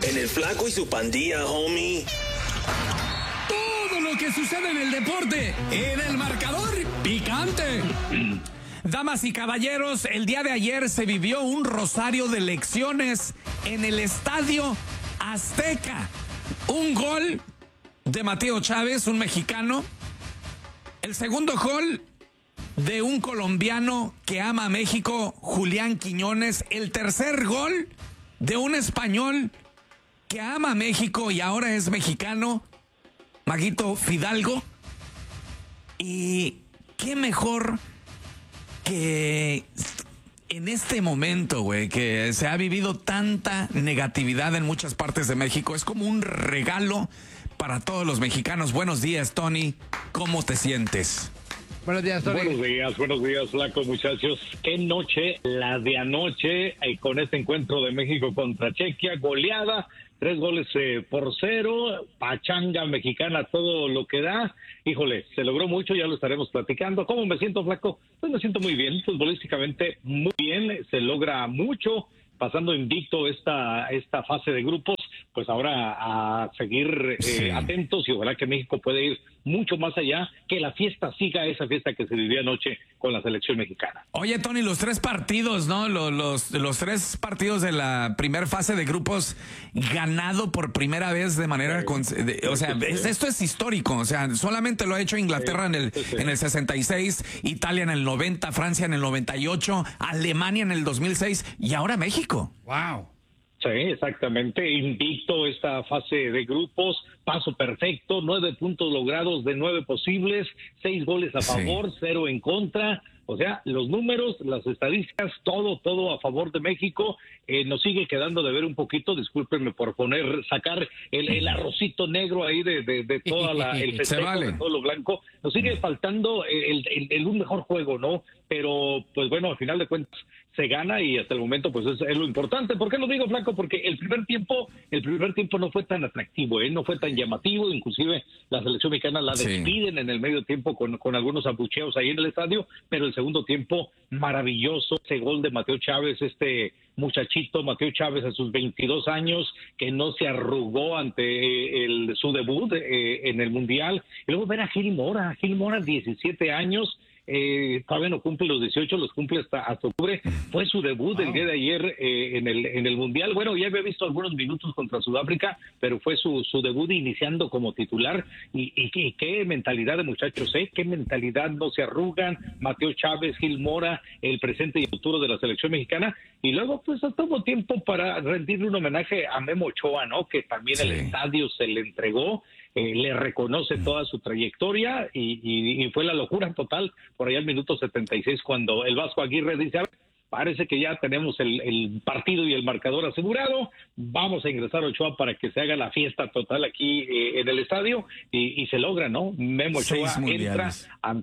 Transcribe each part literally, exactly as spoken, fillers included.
En el Flaco y su pandilla, homie. Todo lo que sucede en el deporte, en el marcador picante. Damas y caballeros, el día de ayer se vivió un rosario de lecciones en el Estadio Azteca. Un gol de Mateo Chávez, un mexicano. El segundo gol de un colombiano que ama a México, Julián Quiñones. El tercer gol de un español que ama a México y ahora es mexicano, Maguito Fidalgo. Y qué mejor que en este momento, güey, que se ha vivido tanta negatividad en muchas partes de México. Es como un regalo para todos los mexicanos. Buenos días, Tony. ¿Cómo te sientes? Buenos días, Tony. Buenos días, buenos días, Flaco, muchachos. Qué noche, la de anoche, eh, con este encuentro de México contra Chequia, goleada, tres goles eh, por cero, pachanga mexicana, todo lo que da. Híjole, se logró mucho, ya lo estaremos platicando. ¿Cómo me siento, Flaco? Pues me siento muy bien, futbolísticamente muy bien, se logra mucho, pasando invicto esta, esta fase de grupos, pues ahora a seguir eh, sí. atentos y ojalá que México pueda ir mucho más allá, que la fiesta siga esa fiesta que se vivió anoche con la selección mexicana. Oye, Tony, los tres partidos, ¿no? Los, los, los tres partidos de la primera fase de grupos ganado por primera vez de manera... Con, de, o sea, es, esto es histórico, o sea, solamente lo ha hecho Inglaterra en el, en el sesenta y seis, Italia en el noventa, Francia en el noventa y ocho, Alemania en el dos mil seis y ahora México. ¡Wow! Sí, exactamente, invicto esta fase de grupos, paso perfecto, nueve puntos logrados de nueve posibles, seis goles a favor, sí. cero en contra, o sea, los números, las estadísticas, todo, todo a favor de México. Eh, nos sigue quedando de ver un poquito, discúlpenme por poner, sacar el, el arrocito negro ahí de, de, de toda la, el festejo, vale. de todo lo blanco, nos sigue faltando el, el, el un mejor juego, ¿no? Pero, pues bueno, al final de cuentas se gana y hasta el momento pues es, es lo importante. ¿Por qué lo digo, Flaco? Porque el primer tiempo, el primer tiempo no fue tan atractivo, ¿eh? No fue tan llamativo, inclusive la selección mexicana la despiden sí. en el medio tiempo con, con algunos abucheos ahí en el estadio, pero el segundo tiempo maravilloso, ese gol de Mateo Chávez, este muchachito Mateo Chávez a sus veintidós años, que no se arrugó ante el, su debut eh, en el Mundial. Y luego ver a Gil Mora, Gil Mora, diecisiete años, Eh, todavía no cumple los dieciocho, los cumple hasta, hasta octubre. Fue su debut wow. el día de ayer eh, en el en el Mundial. Bueno, ya había visto algunos minutos contra Sudáfrica, pero fue su, su debut iniciando como titular. Y, y, y qué mentalidad de muchachos, ¿eh? Qué mentalidad, no se arrugan. Mateo Chávez, Gil Mora, el presente y el futuro de la selección mexicana. Y luego, pues, tuvo tiempo para rendirle un homenaje a Memo Ochoa, ¿no? Que también sí. el estadio se le entregó. Eh, le reconoce toda su trayectoria y, y, y fue la locura total por allá al minuto setenta y seis cuando el Vasco Aguirre dice, a ver, parece que ya tenemos el, el partido y el marcador asegurado, vamos a ingresar a Ochoa para que se haga la fiesta total aquí eh, en el estadio y, y se logra, ¿no? Memo Ochoa entra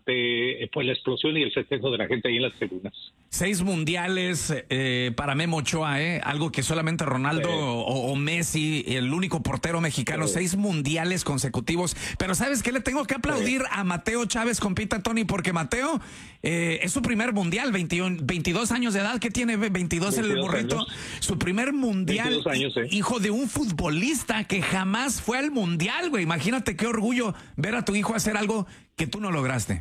ante pues la explosión y el festejo de la gente ahí en las tribunas. Seis mundiales eh, para Memo Ochoa, ¿eh? Algo que solamente Ronaldo sí. o, o Messi, el único portero mexicano, sí. seis mundiales consecutivos. Pero ¿sabes qué? Le tengo que aplaudir sí. a Mateo Chávez, compita, Tony, porque Mateo eh, es su primer mundial, veintiuno, veintidós años de edad, ¿qué tiene? veintidós el morrito. Años. Su primer mundial, años, eh. hijo de un futbolista que jamás fue al mundial, güey. Imagínate qué orgullo ver a tu hijo hacer algo que tú no lograste.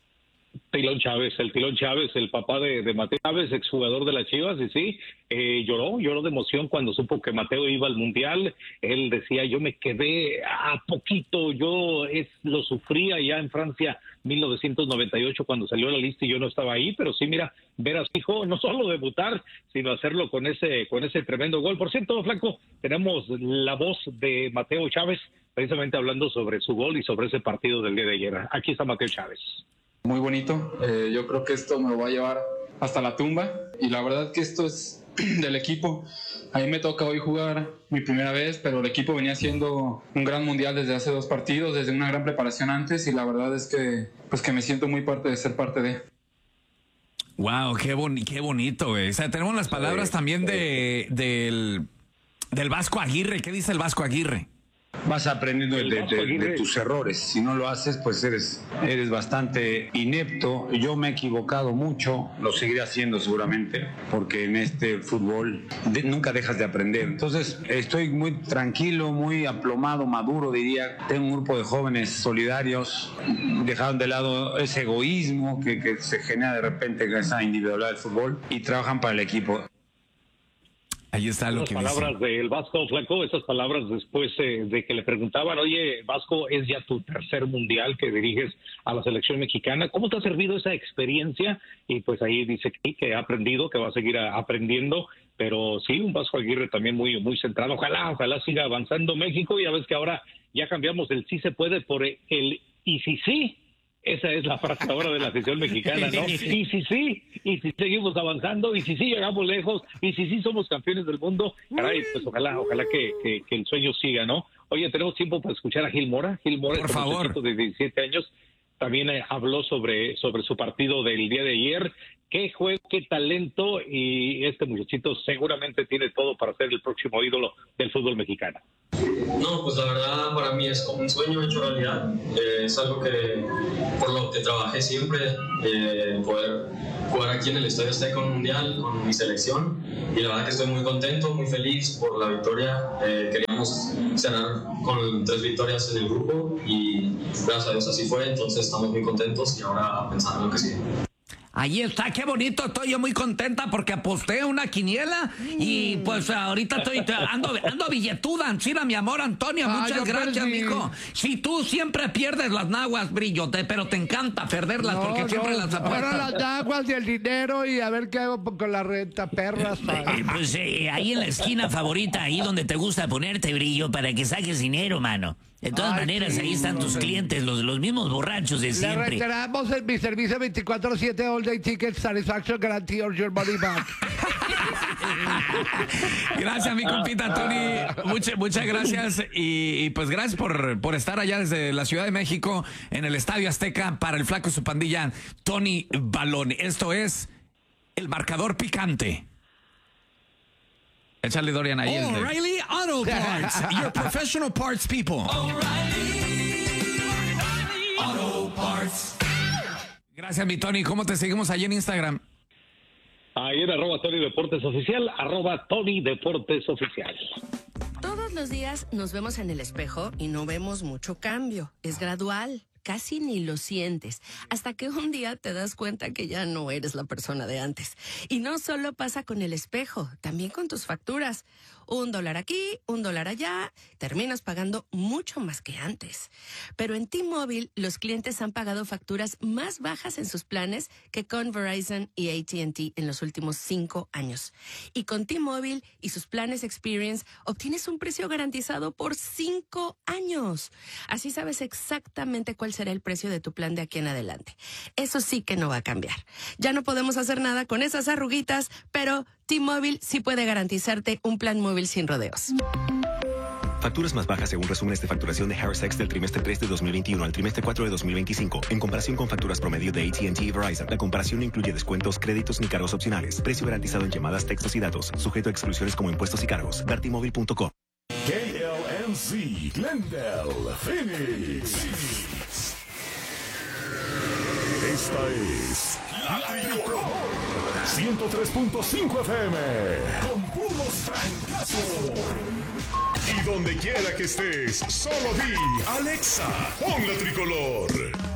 Tilón Chávez, el Tilón Chávez, el papá de, de Mateo Chávez, exjugador de las Chivas, y sí, eh, lloró, lloró de emoción cuando supo que Mateo iba al Mundial. Él decía, yo me quedé a poquito, yo es lo sufría ya en Francia mil novecientos noventa y ocho cuando salió la lista y yo no estaba ahí, pero sí, mira, ver a su hijo no solo debutar, sino hacerlo con ese, con ese tremendo gol. Por cierto, Flaco, tenemos la voz de Mateo Chávez, precisamente hablando sobre su gol y sobre ese partido del día de ayer. Aquí está Mateo Chávez. Muy bonito, eh, yo creo que esto me lo va a llevar hasta la tumba y la verdad que esto es del equipo. A mí me toca hoy jugar mi primera vez, pero el equipo venía haciendo un gran mundial desde hace dos partidos, desde una gran preparación antes y la verdad es que, pues que me siento muy parte de ser parte de. Wow, qué, boni qué bonito, güey. O sea, tenemos las palabras sí, también sí. de del, del Vasco Aguirre. ¿Qué dice el Vasco Aguirre? vas aprendiendo de, de, de, de tus errores. Si no lo haces, pues eres, eres bastante inepto. Yo me he equivocado mucho, lo seguiré haciendo seguramente, porque en este fútbol de, nunca dejas de aprender. Entonces, estoy muy tranquilo, muy aplomado, maduro, diría. Tengo un grupo de jóvenes solidarios, dejaron de lado ese egoísmo que, que se genera de repente en esa individualidad del fútbol y trabajan para el equipo. Ahí está lo Las que palabras dice. del Vasco Flaco, esas palabras después eh, de que le preguntaban, oye, Vasco, es ya tu tercer mundial que diriges a la selección mexicana, ¿cómo te ha servido esa experiencia? Y pues ahí dice que, que ha aprendido, que va a seguir a, aprendiendo, pero sí, un Vasco Aguirre también muy, muy centrado. Ojalá, ojalá siga avanzando México. Ya ves que ahora ya cambiamos el sí se puede por el y si sí. Esa es la frase ahora de la selección mexicana, ¿no? Y si sí, y si seguimos avanzando, y si sí llegamos lejos, y si sí somos campeones del mundo, caray, pues ojalá, ojalá que, que, que el sueño siga, ¿no? Oye, tenemos tiempo para escuchar a Gil Mora. Gil Mora, por este favor, muchachito de diecisiete años, también eh, habló sobre, sobre su partido del día de ayer. Qué juego, qué talento, y este muchachito seguramente tiene todo para ser el próximo ídolo del fútbol mexicano. No, pues la verdad para mí es como un sueño hecho realidad. Eh, es algo que por lo que trabajé siempre, eh, poder jugar aquí en el Estadio Azteca Mundial con mi selección, y la verdad que estoy muy contento, muy feliz por la victoria. Eh, queríamos cerrar con tres victorias en el grupo y gracias a Dios así fue, entonces estamos muy contentos y ahora pensando en lo que sigue. Ahí está, qué bonito, estoy yo muy contenta porque aposté una quiniela y pues ahorita estoy ando, ando billetuda, encima mi amor Antonio, ah, muchas gracias, perdí. mijo. Si tú siempre pierdes las naguas, Brillo, te, pero te encanta perderlas no, porque no, siempre las apuestas. Ahora las naguas y el dinero y a ver qué hago con la renta, perras. Eh, pues eh, ahí en la esquina favorita, ahí donde te gusta ponerte, Brillo, para que saques dinero, mano. De todas Ay, maneras, sí, ahí están tus hombre. clientes, los, los mismos borrachos de Le siempre. reiteramos en mi servicio veinticuatro siete All Day Ticket Satisfaction Guarantee or Your Money Back. Gracias, mi compita Tony. Muchas, muchas gracias. Y, y pues gracias por, por estar allá desde la Ciudad de México en el Estadio Azteca para el Flaco y su pandilla, Tony Balón. Esto es el marcador picante. Échale, Dorian, ahí. el de- O'Reilly Auto Parts, your professional parts people. O'Reilly Auto Parts. Gracias, mi Tony. ¿Cómo te seguimos allí en Instagram? Ahí en arroba Tony Deportes Oficial, arroba Tony Deportes Oficial. Todos los días nos vemos en el espejo y no vemos mucho cambio. Es gradual. Casi ni lo sientes, hasta que un día te das cuenta que ya no eres la persona de antes. Y no solo pasa con el espejo, también con tus facturas. Un dólar aquí, un dólar allá, terminas pagando mucho más que antes. Pero en T-Mobile, los clientes han pagado facturas más bajas en sus planes que con Verizon y A T and T en los últimos cinco años. Y con T-Mobile y sus planes Experience, obtienes un precio garantizado por cinco años. Así sabes exactamente cuál será el precio de tu plan de aquí en adelante. Eso sí que no va a cambiar. Ya no podemos hacer nada con esas arruguitas, pero T-Mobile sí puede garantizarte un plan móvil sin rodeos. Facturas más bajas según resúmenes de facturación de Harris X del trimestre tres de dos mil veintiuno al trimestre cuatro de dos mil veinticinco. En comparación con facturas promedio de A T and T y Verizon, la comparación no incluye descuentos, créditos ni cargos opcionales. Precio garantizado en llamadas, textos y datos. Sujeto a exclusiones como impuestos y cargos. ver t mobile punto com. K L M C, Glendale, Phoenix. Esta es La Tricolor ciento tres punto cinco F M con puros francazos. Y donde quiera que estés, solo di Alexa, pon La Tricolor.